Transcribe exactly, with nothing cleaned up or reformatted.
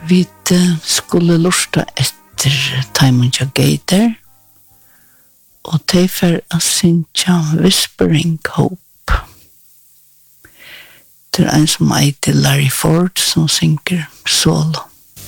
Vi skulle lusta etter Taimunja Gator, og de for å synge Whispering Hope. Det er en som heter Larry Ford, som synger solo.